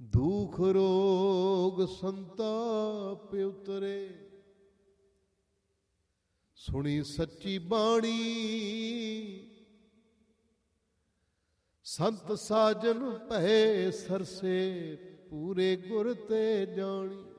ਦੁਖ ਰੋਗ ਸੰਤਾਪ ਉਤਰੇ। ਸੁਣੀ ਸੱਚੀ ਬਾਣੀ ਸੰਤ ਸਾਜਨ ਭਏ ਸਰਸੇ, ਪੂਰੇ ਗੁਰ ਤੇ ਜਾਣੀ।